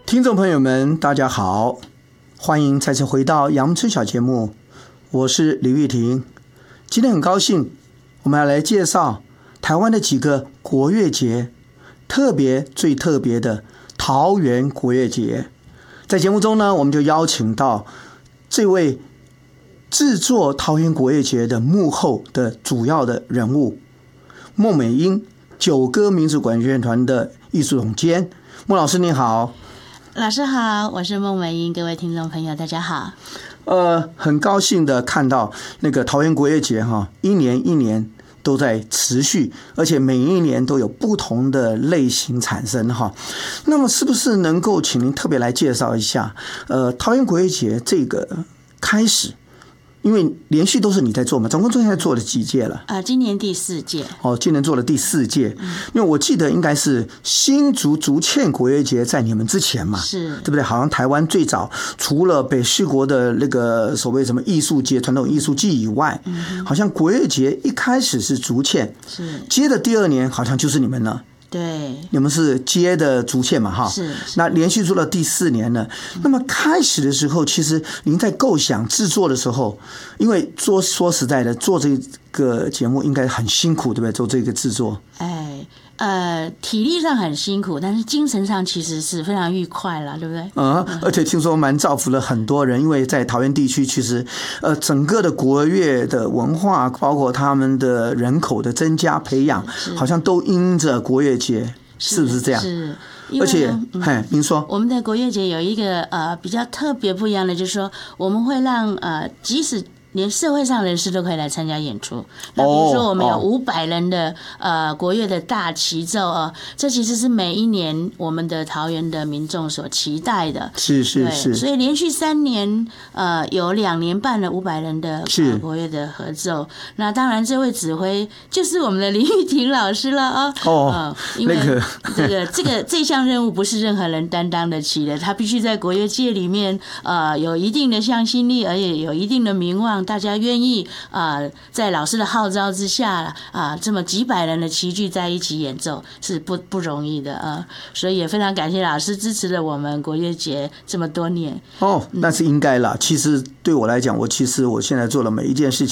听众朋友们大家好，欢迎再次回到阳春小节目，我是李玉婷。今天很高兴我们要来介绍台湾的几个国乐节，最特别的桃园国乐节。在节目中呢，我们就邀请到这位制作桃园国乐节的幕后的主要的人物孟美英，九歌民族管乐团的艺术总监。孟老师你好。 老师好，我是孟美英，各位听众朋友大家好。 很高兴的看到那个桃园国乐节一年一年都在持续，而且每一年都有不同的类型产生那么是不是能够请您特别来介绍一下桃园国乐节这个开始？因为连续都是你在做嘛，总共现在做了几届了？ 今年第4届。 今年做了第4届。因为我记得应该是新竹竹堑国乐节在你们之前嘛， 是对不对？好像台湾最早除了北市国的那个所谓什么艺术节、传统艺术季以外，好像国乐节一开始是竹堑， 是接的第2年好像就是你们了。 对， 你们是接的竹堑嘛是。 那连续做了第4年了。那么开始的时候，其实您在构想制作的时候，因为说实在的，做这个节目应该很辛苦，对不对？做这个制作， 体力上很辛苦，但是精神上其实是非常愉快了，对不对？ 而且听说蛮造福了很多人，因为在桃园地区，其实整个的国乐的文化，包括他们的人口的增加培养，好像都因着国乐节，是不是这样？ 是。 而且，您说我们的国乐节有一个比较特别不一样的，就是说我们会让即使连社会上人士都可以来参加演出。那比如说我们有500人的国乐的大齐奏这其实是每一年我们的桃园的民众所期待的。 是。 所以连续3年有2年半的500人的国乐的合奏。那当然这位指挥就是我们的林玉婷老师了因为这项任务不是任何人担当得起的，他必须在国乐界里面有一定的向心力，而且有一定的名望。大家愿意在老师的号召之下这么几百人的齐聚在一起演奏是不容易的所以也非常感谢老师支持了我们国乐节这么多年。 那是应该啦。其实对我来讲，我现在做的每一件事